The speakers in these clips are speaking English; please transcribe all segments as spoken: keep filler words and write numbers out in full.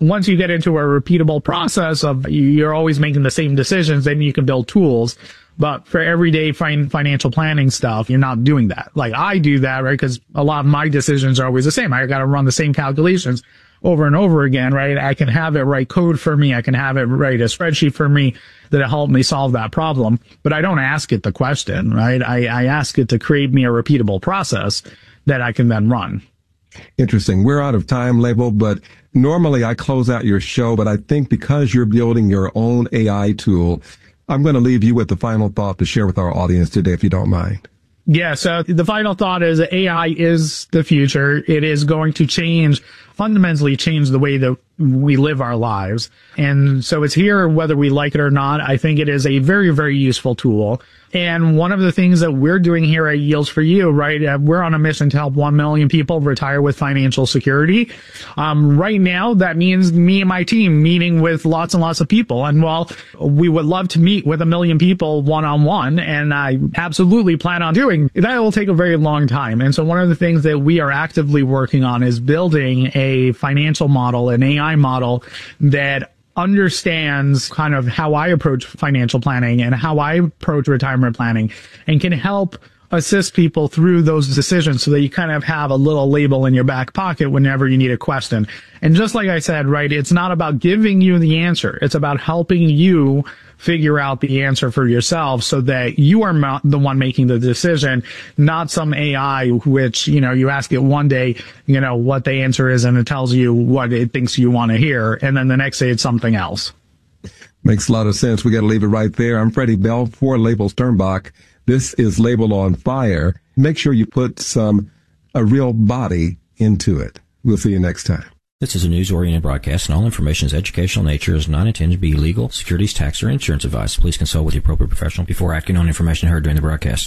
once you get into a repeatable process of you're always making the same decisions, then you can build tools. But for everyday fin- financial planning stuff, you're not doing that. Like I do that, right? Because a lot of my decisions are always the same. I got to run the same calculations over and over again, right? I can have it write code for me. I can have it write a spreadsheet for me that'll help me solve that problem. But I don't ask it the question, right? I, I ask it to create me a repeatable process that I can then run. Interesting. We're out of time, Label, but normally I close out your show, but I think because you're building your own A I tool, I'm going to leave you with the final thought to share with our audience today, if you don't mind. Yeah, so the final thought is A I is the future. It is going to change, fundamentally change the way that we live our lives. And so it's here whether we like it or not. I think it is a very, very useful tool. And one of the things that we're doing here at Yields for You, right, uh, we're on a mission to help one million people retire with financial security. Um, right now, that means me and my team meeting with lots and lots of people. And while we would love to meet with a million people one-on-one, and I absolutely plan on doing, that will take a very long time. And so one of the things that we are actively working on is building a financial model, an A I model that understands kind of how I approach financial planning and how I approach retirement planning and can help assist people through those decisions so that you kind of have a little label in your back pocket whenever you need a question. And just like I said, right, it's not about giving you the answer. It's about helping you figure out the answer for yourself so that you are ma- the one making the decision, not some A I, which, you know, you ask it one day, you know, what the answer is and it tells you what it thinks you want to hear. And then the next day it's something else. Makes a lot of sense. We got to leave it right there. I'm Freddie Bell for Label Sternbach. This is Label on Fire. Make sure you put some, a real body into it. We'll see you next time. This is a news-oriented broadcast, and all information is educational nature, is not intended to be legal, securities, tax, or insurance advice. Please consult with the appropriate professional before acting on information heard during the broadcast.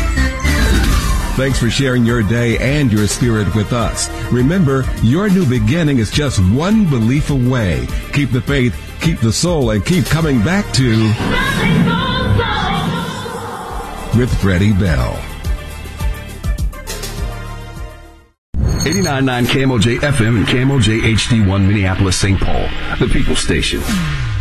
Thanks for sharing your day and your spirit with us. Remember, your new beginning is just one belief away. Keep the faith, keep the soul, and keep coming back to with Freddie Bell. eighty-nine point nine K M O J F M and K M O J H D one Minneapolis, Saint Paul, the People Station.